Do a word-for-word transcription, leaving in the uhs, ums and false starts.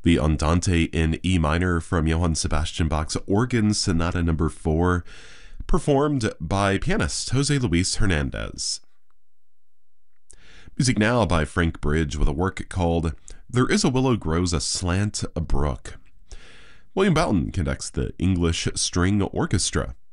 the Andante in E minor from Johann Sebastian Bach's Organ Sonata number four, performed by pianist Jose Luis Hernandez. Music now by Frank Bridge with a work called There Is a Willow Grows Aslant a Brook. William Boughton conducts the English String Orchestra.